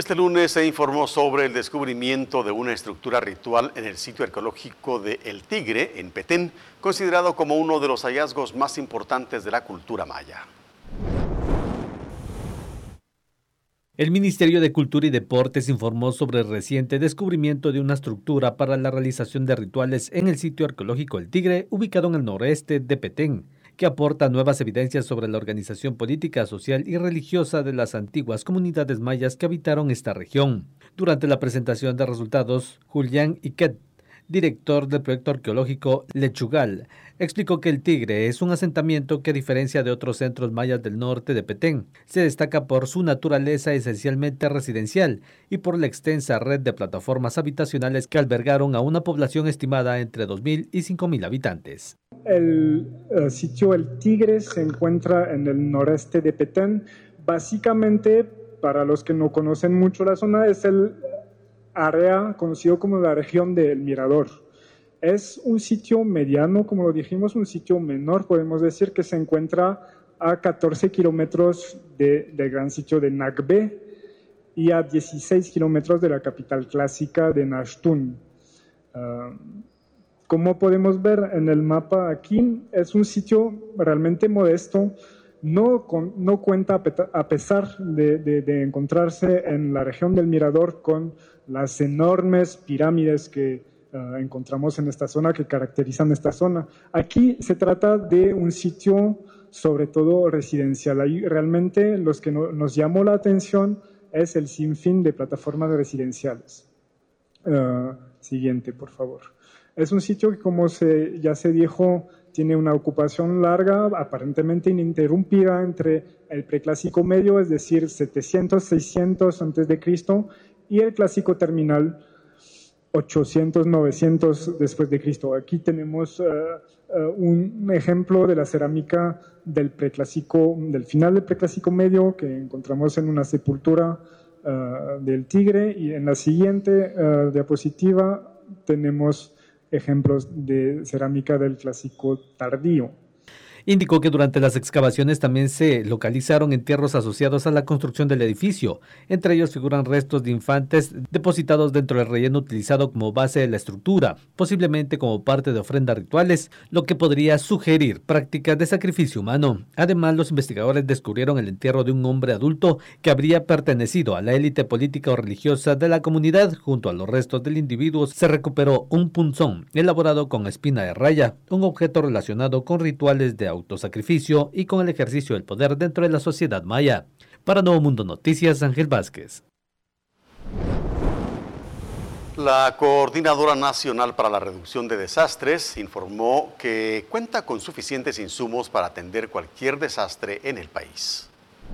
Este lunes se informó sobre el descubrimiento de una estructura ritual en el sitio arqueológico de El Tigre, en Petén, considerado como uno de los hallazgos más importantes de la cultura maya. El Ministerio de Cultura y Deportes informó sobre el reciente descubrimiento de una estructura para la realización de rituales en el sitio arqueológico El Tigre, ubicado en el noreste de Petén, que aporta nuevas evidencias sobre la organización política, social y religiosa de las antiguas comunidades mayas que habitaron esta región. Durante la presentación de resultados, Julián Iquet, director del proyecto arqueológico Lechugal, explicó que El Tigre es un asentamiento que, a diferencia de otros centros mayas del norte de Petén, se destaca por su naturaleza esencialmente residencial y por la extensa red de plataformas habitacionales que albergaron a una población estimada entre 2.000 y 5.000 habitantes. El sitio El Tigre se encuentra en el noreste de Petén. Básicamente, para los que no conocen mucho la zona, es el área conocido como la región del Mirador. Es un sitio mediano, como lo dijimos, un sitio menor, podemos decir, que se encuentra a 14 kilómetros del gran sitio de Nagbe y a 16 kilómetros de la capital clásica de Nashtun. Como podemos ver en el mapa aquí, es un sitio realmente modesto. No cuenta, a pesar de encontrarse en la región del Mirador, con las enormes pirámides que encontramos en esta zona, que caracterizan esta zona. Aquí se trata de un sitio sobre todo residencial. Ahí realmente los que nos llamó la atención es el sinfín de plataformas residenciales. Siguiente, por favor. Es un sitio que, como ya se dijo, tiene una ocupación larga, aparentemente ininterrumpida, entre el preclásico medio, es decir, 700-600 a.C., y el clásico terminal, 800-900 después de Cristo. Aquí tenemos un ejemplo de la cerámica del final del preclásico medio, que encontramos en una sepultura del Tigre, y en la siguiente diapositiva tenemos ejemplos de cerámica del clásico tardío. Indicó que durante las excavaciones también se localizaron entierros asociados a la construcción del edificio. Entre ellos figuran restos de infantes depositados dentro del relleno utilizado como base de la estructura, posiblemente como parte de ofrendas rituales, lo que podría sugerir prácticas de sacrificio humano. Además, los investigadores descubrieron el entierro de un hombre adulto que habría pertenecido a la élite política o religiosa de la comunidad. Junto a los restos del individuo se recuperó un punzón elaborado con espina de raya, un objeto relacionado con rituales de autosacrificio y con el ejercicio del poder dentro de la sociedad maya. Para Nuevo Mundo Noticias, Ángel Vázquez. La Coordinadora Nacional para la Reducción de Desastres informó que cuenta con suficientes insumos para atender cualquier desastre en el país.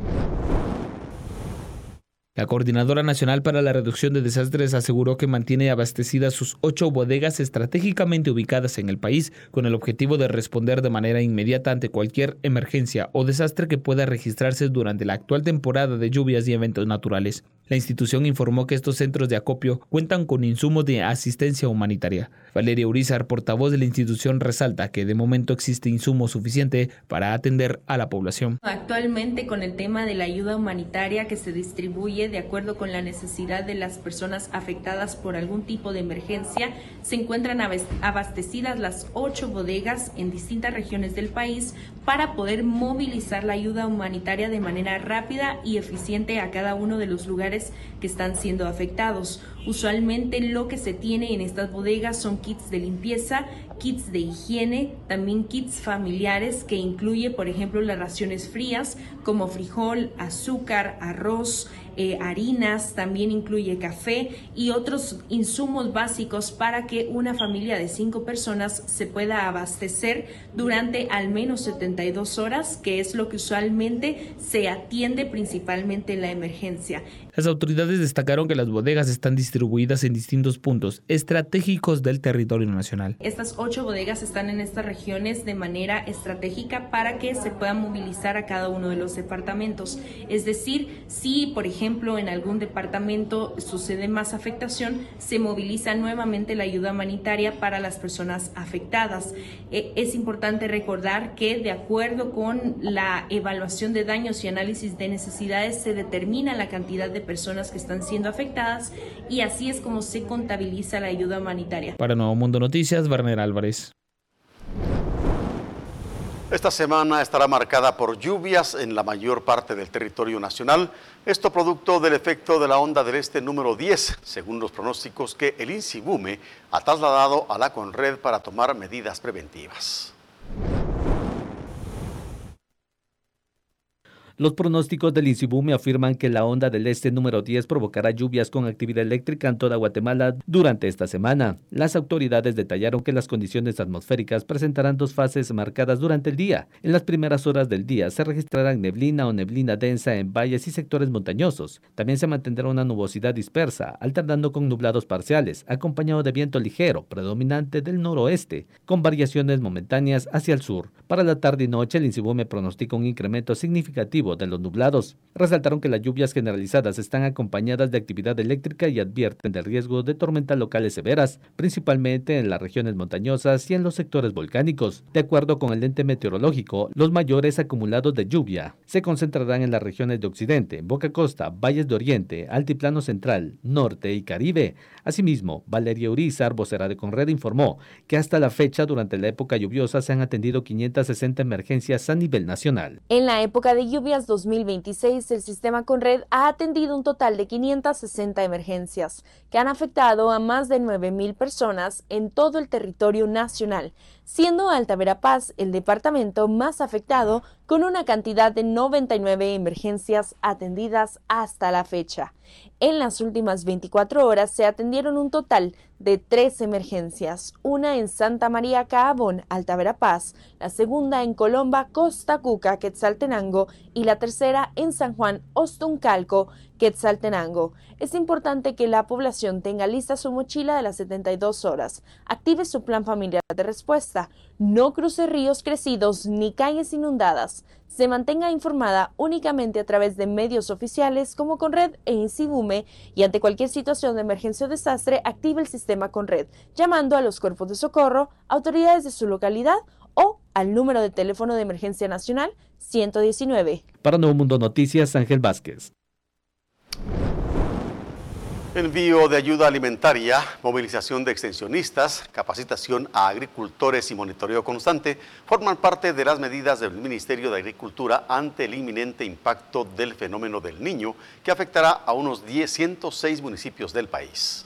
La Coordinadora Nacional para la Reducción de Desastres aseguró que mantiene abastecidas sus 8 bodegas estratégicamente ubicadas en el país con el objetivo de responder de manera inmediata ante cualquier emergencia o desastre que pueda registrarse durante la actual temporada de lluvias y eventos naturales. La institución informó que estos centros de acopio cuentan con insumos de asistencia humanitaria. Valeria Urizar, portavoz de la institución, resalta que de momento existe insumo suficiente para atender a la población. Actualmente, con el tema de la ayuda humanitaria que se distribuye de acuerdo con la necesidad de las personas afectadas por algún tipo de emergencia, se encuentran abastecidas las 8 bodegas en distintas regiones del país para poder movilizar la ayuda humanitaria de manera rápida y eficiente a cada uno de los lugares que están siendo afectados. Usualmente lo que se tiene en estas bodegas son kits de limpieza, kits de higiene, también kits familiares que incluye, por ejemplo, las raciones frías como frijol, azúcar, arroz, harinas, también incluye café y otros insumos básicos para que una familia de 5 personas se pueda abastecer durante al menos 72 horas, que es lo que usualmente se atiende principalmente en la emergencia. Las autoridades destacaron que las bodegas están distribuidas distribuidas en distintos puntos estratégicos del territorio nacional. Estas 8 bodegas están en estas regiones de manera estratégica para que se pueda movilizar a cada uno de los departamentos. Es decir, si por ejemplo en algún departamento sucede más afectación, se moviliza nuevamente la ayuda humanitaria para las personas afectadas. Es importante recordar que de acuerdo con la evaluación de daños y análisis de necesidades se determina la cantidad de personas que están siendo afectadas y así es como se contabiliza la ayuda humanitaria. Para Nuevo Mundo Noticias, Werner Álvarez. Esta semana estará marcada por lluvias en la mayor parte del territorio nacional, esto producto del efecto de la onda del este número 10, según los pronósticos que el INSIBUME ha trasladado a la CONRED para tomar medidas preventivas. Los pronósticos del INSIBUME afirman que la onda del este número 10 provocará lluvias con actividad eléctrica en toda Guatemala durante esta semana. Las autoridades detallaron que las condiciones atmosféricas presentarán 2 fases marcadas durante el día. En las primeras horas del día se registrarán neblina o neblina densa en valles y sectores montañosos. También se mantendrá una nubosidad dispersa, alternando con nublados parciales, acompañado de viento ligero, predominante del noroeste, con variaciones momentáneas hacia el sur. Para la tarde y noche, el INSIBUME pronostica un incremento significativo de los nublados. Resaltaron que las lluvias generalizadas están acompañadas de actividad eléctrica y advierten del riesgo de tormentas locales severas, principalmente en las regiones montañosas y en los sectores volcánicos. De acuerdo con el ente meteorológico, los mayores acumulados de lluvia se concentrarán en las regiones de Occidente, Boca Costa, Valles de Oriente, Altiplano Central, Norte y Caribe. Asimismo, Valeria Urizar, vocera de CONRED, informó que hasta la fecha, durante la época lluviosa, se han atendido 560 emergencias a nivel nacional. En la época de lluvias 2026, el sistema CONRED ha atendido un total de 560 emergencias, que han afectado a más de 9,000 personas en todo el territorio nacional, siendo Alta Verapaz el departamento más afectado, con una cantidad de 99 emergencias atendidas hasta la fecha. En las últimas 24 horas se atendieron un total de 3 emergencias, una en Santa María Caabón, Alta Verapaz, la segunda en Colomba, Costa Cuca, Quetzaltenango y la tercera en San Juan, Ostuncalco, Quetzaltenango. Es importante que la población tenga lista su mochila de las 72 horas, active su plan familiar de respuesta, no cruce ríos crecidos ni calles inundadas, se mantenga informada únicamente a través de medios oficiales como CONRED e INSIBUME y ante cualquier situación de emergencia o desastre active el sistema CONRED, llamando a los cuerpos de socorro, autoridades de su localidad o al número de teléfono de emergencia nacional 119. Para Nuevo Mundo Noticias, Ángel Vázquez. Envío de ayuda alimentaria, movilización de extensionistas, capacitación a agricultores y monitoreo constante forman parte de las medidas del Ministerio de Agricultura ante el inminente impacto del fenómeno del Niño que afectará a unos 106 municipios del país.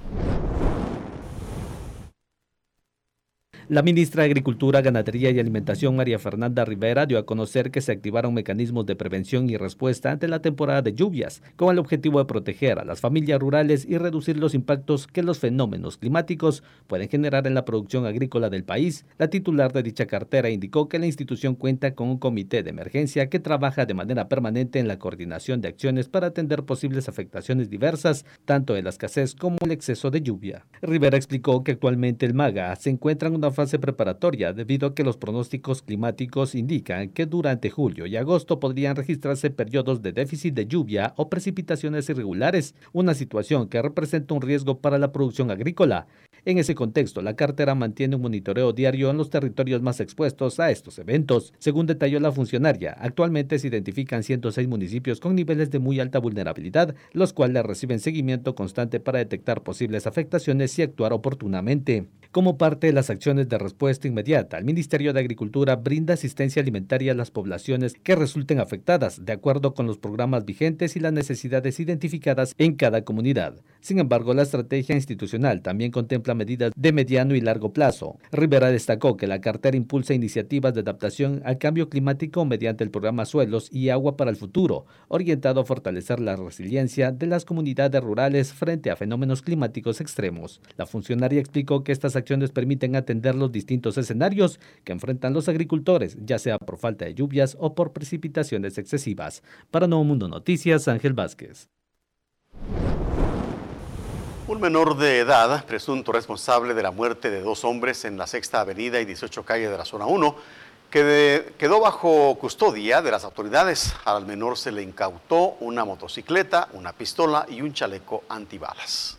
La ministra de Agricultura, Ganadería y Alimentación, María Fernanda Rivera, dio a conocer que se activaron mecanismos de prevención y respuesta ante la temporada de lluvias, con el objetivo de proteger a las familias rurales y reducir los impactos que los fenómenos climáticos pueden generar en la producción agrícola del país. La titular de dicha cartera indicó que la institución cuenta con un comité de emergencia que trabaja de manera permanente en la coordinación de acciones para atender posibles afectaciones diversas, tanto de la escasez como el exceso de lluvia. Rivera explicó que actualmente el MAGA se encuentra en una fase preparatoria debido a que los pronósticos climáticos indican que durante julio y agosto podrían registrarse periodos de déficit de lluvia o precipitaciones irregulares, una situación que representa un riesgo para la producción agrícola. En ese contexto, la cartera mantiene un monitoreo diario en los territorios más expuestos a estos eventos. Según detalló la funcionaria, actualmente se identifican 106 municipios con niveles de muy alta vulnerabilidad, los cuales reciben seguimiento constante para detectar posibles afectaciones y actuar oportunamente. Como parte de las acciones de respuesta inmediata, el Ministerio de Agricultura brinda asistencia alimentaria a las poblaciones que resulten afectadas, de acuerdo con los programas vigentes y las necesidades identificadas en cada comunidad. Sin embargo, la estrategia institucional también contempla medidas de mediano y largo plazo. Rivera destacó que la cartera impulsa iniciativas de adaptación al cambio climático mediante el programa Suelos y Agua para el Futuro, orientado a fortalecer la resiliencia de las comunidades rurales frente a fenómenos climáticos extremos. La funcionaria explicó que estas acciones permiten atender los distintos escenarios que enfrentan los agricultores, ya sea por falta de lluvias o por precipitaciones excesivas. Para Nuevo Mundo Noticias, Ángel Vázquez. Un menor de edad, presunto responsable de la muerte de 2 hombres en la 6ª Avenida y 18 Calle de la Zona 1, quedó bajo custodia de las autoridades. Al menor se le incautó una motocicleta, una pistola y un chaleco antibalas.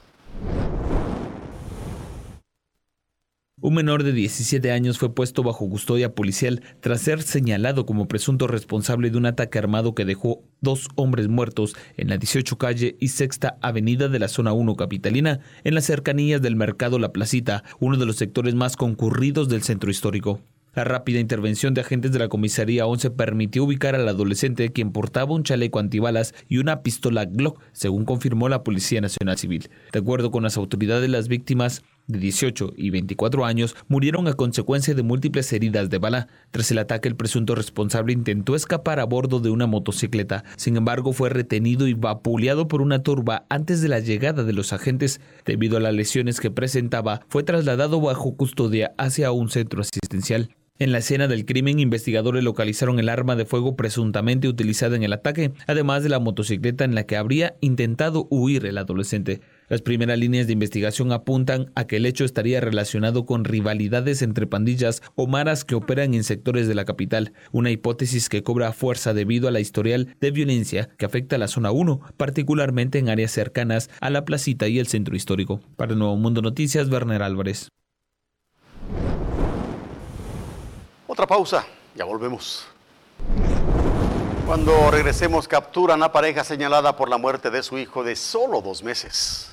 Un menor de 17 años fue puesto bajo custodia policial tras ser señalado como presunto responsable de un ataque armado que dejó 2 hombres muertos en la 18 Calle y 6ª Avenida de la Zona 1 capitalina, en las cercanías del Mercado La Placita, uno de los sectores más concurridos del centro histórico. La rápida intervención de agentes de la Comisaría 11 permitió ubicar al adolescente, quien portaba un chaleco antibalas y una pistola Glock, según confirmó la Policía Nacional Civil. De acuerdo con las autoridades, las víctimas de 18 y 24 años murieron a consecuencia de múltiples heridas de bala. Tras el ataque, el presunto responsable intentó escapar a bordo de una motocicleta. Sin embargo, fue retenido y vapuleado por una turba antes de la llegada de los agentes. Debido a las lesiones que presentaba, fue trasladado bajo custodia hacia un centro asistencial. En la escena del crimen, investigadores localizaron el arma de fuego presuntamente utilizada en el ataque, además de la motocicleta en la que habría intentado huir el adolescente. Las primeras líneas de investigación apuntan a que el hecho estaría relacionado con rivalidades entre pandillas o maras que operan en sectores de la capital, una hipótesis que cobra fuerza debido a la historial de violencia que afecta a la Zona 1, particularmente en áreas cercanas a la Placita y el centro histórico. Para el Nuevo Mundo Noticias, Werner Álvarez. Otra pausa, ya volvemos. Cuando regresemos, capturan a pareja señalada por la muerte de su hijo de solo 2 meses.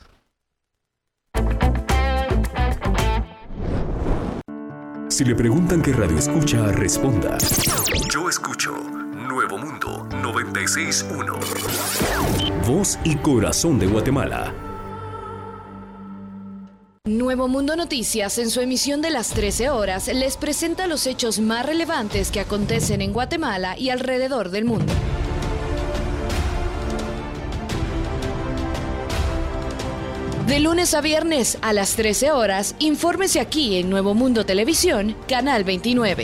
Si le preguntan qué radio escucha, responda: yo escucho Nuevo Mundo 96.1. Voz y corazón de Guatemala. Nuevo Mundo Noticias, en su emisión de las 13 horas, les presenta los hechos más relevantes que acontecen en Guatemala y alrededor del mundo. De lunes a viernes a las 13 horas, infórmese aquí en Nuevo Mundo Televisión, Canal 29.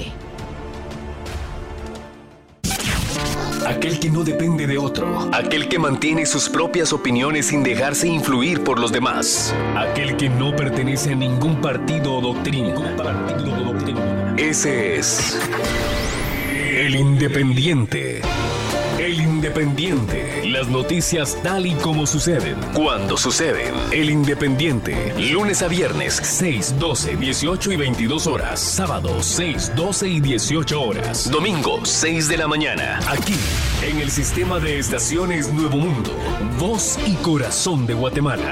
Aquel que no depende de otro. Aquel que mantiene sus propias opiniones sin dejarse influir por los demás. Aquel que no pertenece a ningún partido o doctrina. Ese es el Independiente. El Independiente. Las noticias tal y como suceden. Cuando suceden. El Independiente. Lunes a viernes, 6, 12, 18 y 22 horas. Sábado, 6, 12 y 18 horas. Domingo, 6 de la mañana. Aquí, en el sistema de estaciones Nuevo Mundo. Voz y corazón de Guatemala.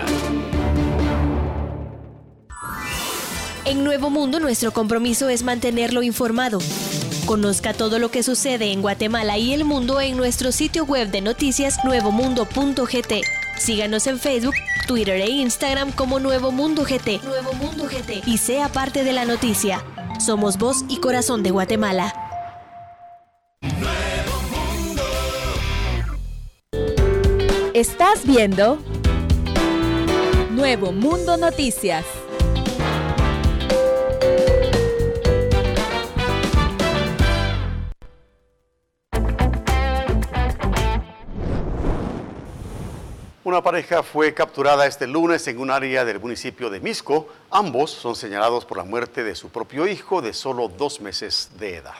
En Nuevo Mundo, nuestro compromiso es mantenerlo informado. Conozca todo lo que sucede en Guatemala y el mundo en nuestro sitio web de noticias nuevomundo.gt. Síganos en Facebook, Twitter e Instagram como Nuevo Mundo GT. Nuevo Mundo GT. Y sea parte de la noticia. Somos voz y corazón de Guatemala. Estás viendo Nuevo Mundo Noticias. Una pareja fue capturada este lunes en un área del municipio de Misco. Ambos son señalados por la muerte de su propio hijo de solo 2 meses de edad.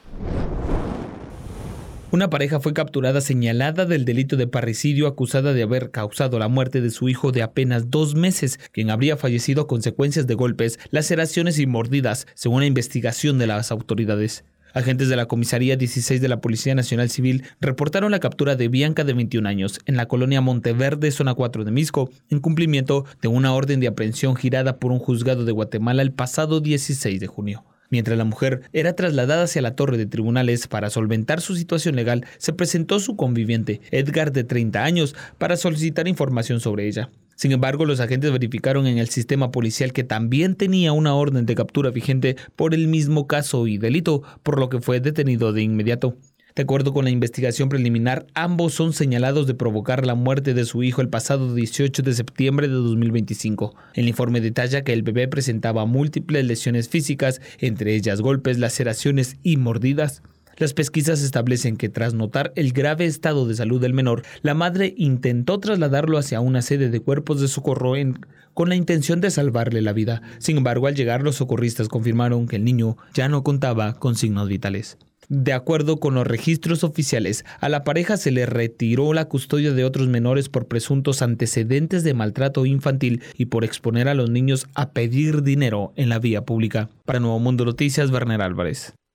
Una pareja fue capturada señalada del delito de parricidio, acusada de haber causado la muerte de su hijo de apenas 2 meses, quien habría fallecido a consecuencias de golpes, laceraciones y mordidas, según la investigación de las autoridades. Agentes de la Comisaría 16 de la Policía Nacional Civil reportaron la captura de Bianca, de 21 años, en la colonia Monteverde, zona 4 de Misco, en cumplimiento de una orden de aprehensión girada por un juzgado de Guatemala el pasado 16 de junio. Mientras la mujer era trasladada hacia la torre de tribunales para solventar su situación legal, se presentó su conviviente, Edgar, de 30 años, para solicitar información sobre ella. Sin embargo, los agentes verificaron en el sistema policial que también tenía una orden de captura vigente por el mismo caso y delito, por lo que fue detenido de inmediato. De acuerdo con la investigación preliminar, ambos son señalados de provocar la muerte de su hijo el pasado 18 de septiembre de 2025. El informe detalla que el bebé presentaba múltiples lesiones físicas, entre ellas golpes, laceraciones y mordidas. Las pesquisas establecen que tras notar el grave estado de salud del menor, la madre intentó trasladarlo hacia una sede de cuerpos de socorro en con la intención de salvarle la vida. Sin embargo, al llegar, los socorristas confirmaron que el niño ya no contaba con signos vitales. De acuerdo con los registros oficiales, a la pareja se le retiró la custodia de otros menores por presuntos antecedentes de maltrato infantil y por exponer a los niños a pedir dinero en la vía pública. Para Nuevo Mundo Noticias, Werner Álvarez.